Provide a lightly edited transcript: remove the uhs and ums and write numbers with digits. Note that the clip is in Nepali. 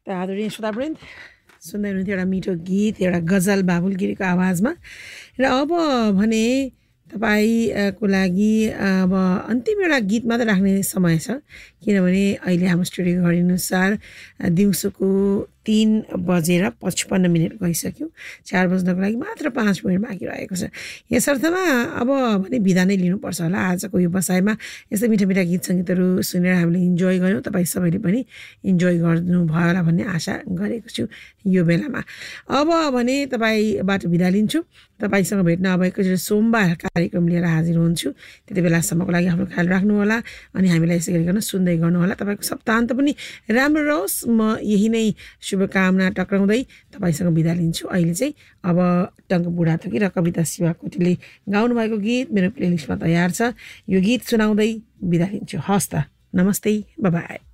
त आदरणीय श्रोतावृन्द सुन्दै हुनुहुन्थ्यो एउटा मिठो गीत एउटा गजल बाबुल गिरीको आवाजमा र अब भने तपाईँको लागि अब अन्तिम एउटा गीत मात्र राख्ने समय छ किनभने अहिले हाम्रो स्टुडियोको घडीअनुसार दिउँसोको 3:55 गइसक्यो 4 बज्नको लागि मात्र 5 मिनट बाँकी रहेको छ यसर्थमा अब भने बिदा नै लिनुपर्छ होला आजको यो बसाइमा यस्तै मिठा मिठा गीत सङ्गीतहरू सुनेर हामीले इन्जोय गऱ्यौँ तपाईँ सबैले पनि इन्जोय गर्नुभयो होला भन्ने आशा गरेको छु यो बेलामा अब भने तपाईँबाट बिदा लिन्छु तपाईँसँग भेट्न अबको सोमबार कार्यक्रम लिएर हाजिर हुन्छु त्यति बेलासम्मको लागि आफ्नो ख्याल राख्नु होला अनि हामीलाई यसै गरिकन सुन्दै गर्नु होला तपाईँको सप्ताहन्त पनि राम्रो रहोस् म यही नै शुभकामना टक्राउँदै तपाईँसँग बिदा लिन्छु अहिले चाहिँ अब टङ्क बुढाथोकी र कविता शिवाकोटीले गाउनुभएको गीत मेरो प्लेलिस्टमा तयार छ यो गीत सुनाउँदै बिदा लिन्छु हस् त नमस्ते बाइ